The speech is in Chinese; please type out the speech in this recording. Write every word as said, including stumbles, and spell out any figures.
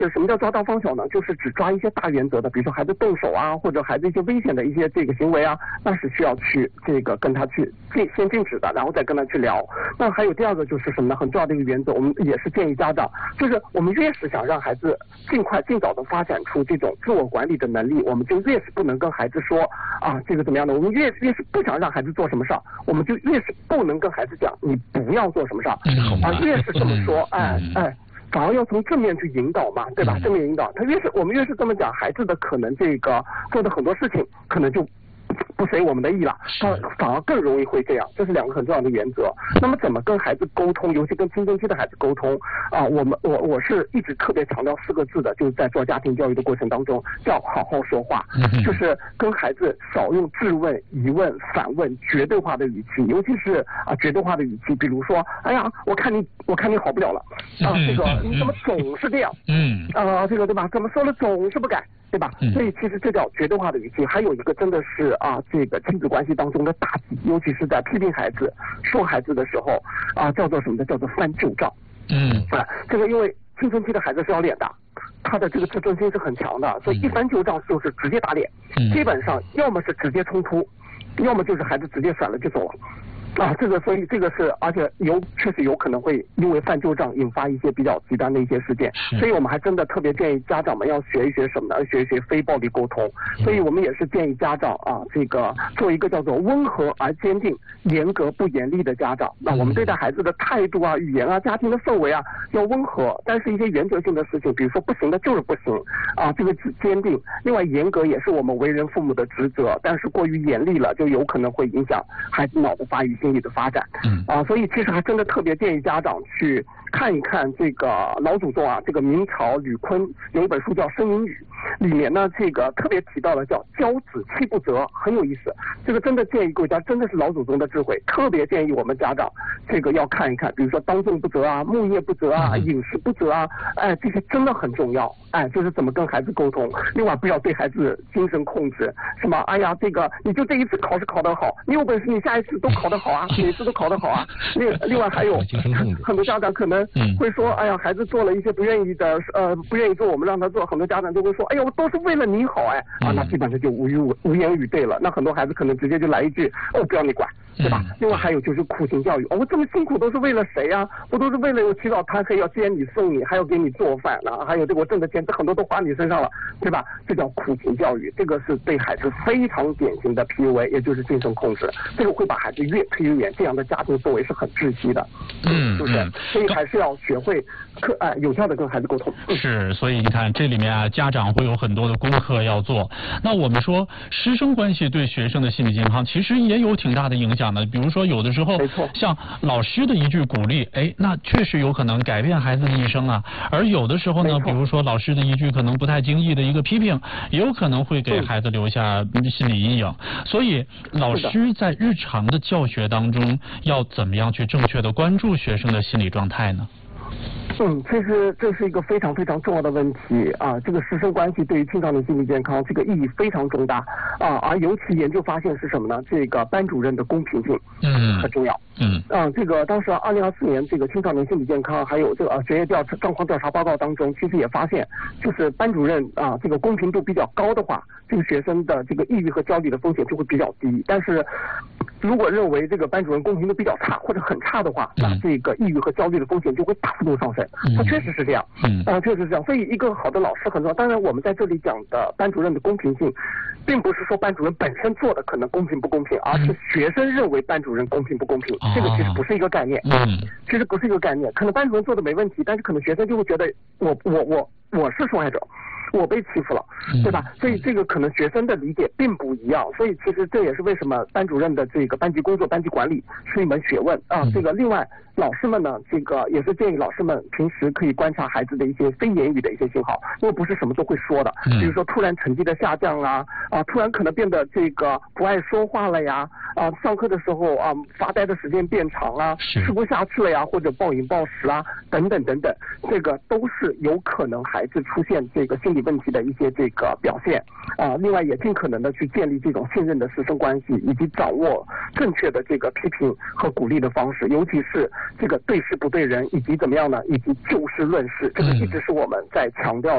什么叫抓大放小呢？就是只抓一些大原则的，比如说孩子动手啊，或者孩子一些危险的一些这个行为啊，那是需要去这个跟他去禁先禁止的，然后再跟他去聊。那还有第二个就是什么呢？很重要的一个原则，我们也是建议家长，就是我们越是想让孩子尽快尽早的发展出这种自我管理的能力，我们就越是不能跟孩子说啊这个怎么样的，我们越越是不想让孩子做什么事儿，我们就越是不能跟孩子讲你不要做什么事儿啊，越是这么说，哎哎。反而要从正面去引导嘛，对吧？正面引导，他越是我们越是这么讲，孩子的可能这个做的很多事情可能就不随我们的意了，他反而更容易会这样，这是两个很重要的原则。那么怎么跟孩子沟通，尤其跟青春期的孩子沟通啊？我们我我是一直特别强调四个字的，就是在做家庭教育的过程当中，叫好好说话，就是跟孩子少用质问、疑问、反问、绝对化的语气，尤其是啊绝对化的语气，比如说，哎呀，我看你我看你好不了了啊，这个你怎么总是这样？嗯啊，这个对吧？怎么说了总是不改？对吧？所以其实这叫绝对化的语气。还有一个真的是啊，这个亲子关系当中的大忌，尤其是在批评孩子、说孩子的时候啊，叫做什么呢？叫做翻旧账。嗯啊，这个因为青春期的孩子是要脸的，他的这个自尊心是很强的，所以一翻旧账就是直接打脸，基本上要么是直接冲突，要么就是孩子直接甩了就走了。啊，这个所以这个是，而且有确实有可能会因为翻旧账引发一些比较极端的一些事件，所以我们还真的特别建议家长们要学一学什么呢？学一学非暴力沟通。所以我们也是建议家长啊，这个做一个叫做温和而坚定、严格不严厉的家长。那我们对待孩子的态度啊、语言啊、家庭的氛围啊要温和，但是一些原则性的事情，比如说不行的就是不行啊，这个坚定。另外严格也是我们为人父母的职责，但是过于严厉了，就有可能会影响孩子脑的发育、心理的发展。嗯啊，所以其实还真的特别建议家长去看一看这个老祖宗啊，这个明朝吕坤有一本书叫《声吟语》，里面呢这个特别提到了叫教子气不责，很有意思。这个真的建议各位家，真的是老祖宗的智慧，特别建议我们家长这个要看一看，比如说当政不责啊、木业不责啊、饮食不责啊，哎，这些真的很重要。哎，就是怎么跟孩子沟通。另外不要对孩子精神控制，什么哎呀这个你就这一次考试考得好，你有本事你下一次都考得好啊，每次都考得好啊。另另外还有很多家长可能会说，哎呀孩子做了一些不愿意的呃不愿意做我们让他做，很多家长就会说，哎呀我都是为了你好哎啊，那基本上就无语无言以对了。那很多孩子可能直接就来一句哦不要你管，对吧？另外还有就是苦情教育，哦我这么辛苦都是为了谁呀、啊？我都是为了我起早贪黑要接你送你，还要给你做饭呢，还有这个我挣的钱这很多都花你身上了，对吧？这叫苦情教育，这个是对孩子非常典型的 P U A， 也就是精神控制，这个会把孩子越推越远，这样的家庭氛围是很窒息的，嗯，是不是？所以还是要学会课哎有效的跟孩子沟通。 是，所以你看这里面啊，家长会有很多的功课要做。那我们说师生关系对学生的心理健康其实也有挺大的影响的，比如说有的时候像老师的一句鼓励，哎，那确实有可能改变孩子的一生啊。而有的时候呢，比如说老师的一句可能不太经意的一个批评，也有可能会给孩子留下心理阴影。所以老师在日常的教学当中要怎么样去正确的关注学生的心理状态呢？ 嗯，其实这是一个非常非常重要的问题啊！这个师生关系对于青少年心理健康这个意义非常重大啊！而尤其研究发现是什么呢？这个班主任的公平性嗯很重要嗯啊，这个当时二零二四年这个青少年心理健康还有这个、啊、学业调查状况调查报告当中，其实也发现，就是班主任啊这个公平度比较高的话，这个学生的这个抑郁和焦虑的风险就会比较低。但是如果认为这个班主任公平度比较差或者很差的话，那这个抑郁和焦虑的风险就会大幅度上升。它确实是这样，嗯，啊、呃，确实是这样。所以一个好的老师很重要。当然，我们在这里讲的班主任的公平性，并不是说班主任本身做的可能公平不公平，而是学生认为班主任公平不公平。这个其实不是一个概念，嗯，其实不是一个概念。可能班主任做的没问题，但是可能学生就会觉得我我我我是受害者。我被欺负了，对吧？所以这个可能学生的理解并不一样，所以其实这也是为什么班主任的这个班级工作、班级管理是一门学问啊。这个另外，老师们呢，这个也是建议老师们平时可以观察孩子的一些非言语的一些信号，因为不是什么都会说的，比如说突然成绩的下降啊，啊，突然可能变得这个不爱说话了呀，啊，上课的时候啊发呆的时间变长啊，吃不下去了呀，或者暴饮暴食啊，等等等等，这个都是有可能孩子出现这个心理问题的一些这个表现啊。另外也尽可能的去建立这种信任的师生关系，以及掌握正确的这个批评和鼓励的方式，尤其是这个对事不对人，以及怎么样呢？以及就事论事，这个一直是我们在强调